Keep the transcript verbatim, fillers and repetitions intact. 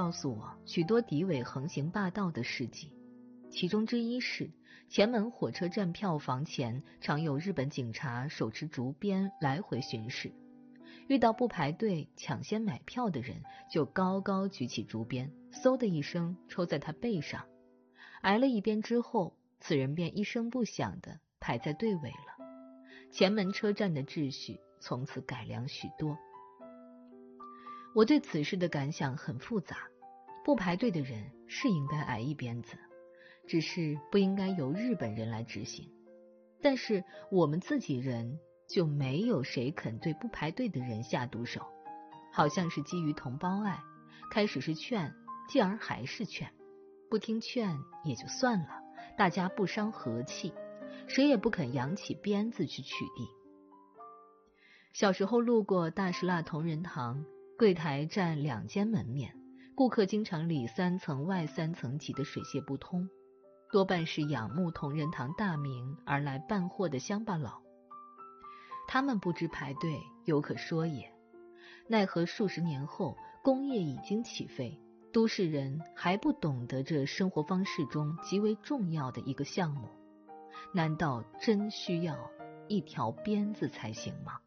告诉我许多敌伪横行霸道的事迹，其中之一是前门火车站票房前常有日本警察手持竹鞭来回巡视，遇到不排队抢先买票的人，就高高举起竹鞭，嗖的一声抽在他背上，挨了一鞭之后，此人便一声不响地排在队尾了。前门车站的秩序从此改良许多。我对此事的感想很复杂，不排队的人是应该挨一鞭子，只是不应该由日本人来执行。但是我们自己人就没有谁肯对不排队的人下毒手，好像是基于同胞爱，开始是劝，继而还是劝，不听劝也就算了，大家不伤和气，谁也不肯扬起鞭子去取缔。小时候路过大石蜡同仁堂，柜台占两间门面，顾客经常里三层外三层挤得水泄不通，多半是仰慕同仁堂大名而来办货的乡巴佬。他们不知排队有可说也，奈何数十年后工业已经起飞，都市人还不懂得这生活方式中极为重要的一个项目，难道真需要一条鞭子才行吗？